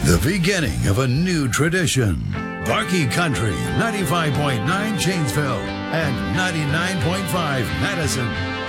The beginning of a new tradition. Barky Country, 95.9 Janesville and 99.5 Madison.